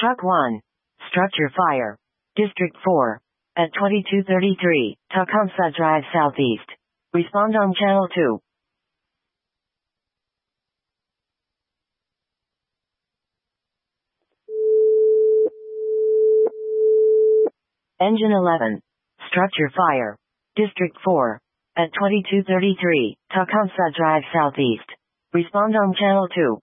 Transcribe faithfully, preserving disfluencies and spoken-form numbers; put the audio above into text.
Truck one. Structure fire. District four. At twenty-two thirty-three, Tecumseh Drive Southeast. Respond on Channel two. Engine eleven. Structure fire. District four. At twenty-two thirty-three, Tecumseh Drive Southeast. Respond on Channel two.